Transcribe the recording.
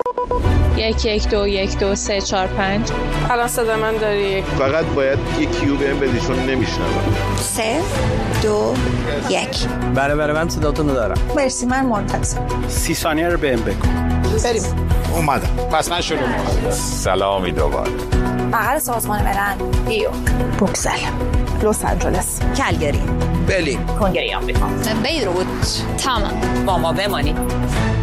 1 1 2 1 2 3 4 5. الان صدا من داری؟ فقط باید یک کیو بهم بدی چون نمیشنوم. 3 2 1. بله من صداتون رو دارم. مرسی، من منتظر. 30 ثانیه رو بهم بگو. بریم. اومدم. پس من شروع می‌کنم. سلامی دوباره. بغل سازمان ملل. نیویورک. بروکسل. لس آنجلس. کلگری. برلین. کنگره آمریکا. بیروت. تمام. با ما بمانید.